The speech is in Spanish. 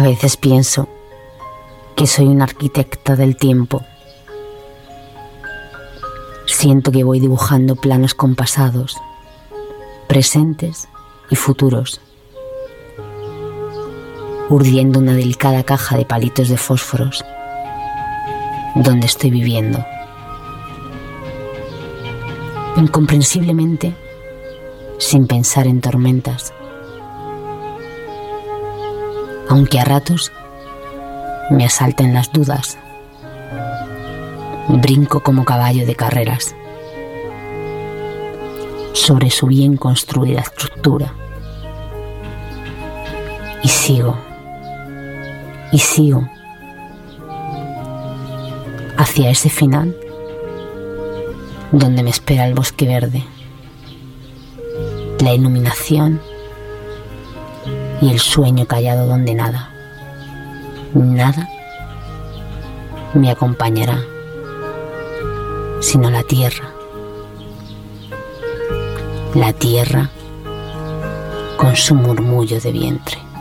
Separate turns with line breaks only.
veces pienso que soy una arquitecta del tiempo. Siento que voy dibujando planos compasados, presentes y futuros, urdiendo una delicada caja de palitos de fósforos donde estoy viviendo. Incomprensiblemente, sin pensar en tormentas, aunque a ratos me asalten las dudas, brinco como caballo de carreras sobre su bien construida estructura y sigo hacia ese final donde me espera el bosque verde, la iluminación y el sueño callado donde nada me acompañará, sino la tierra con su murmullo de vientre.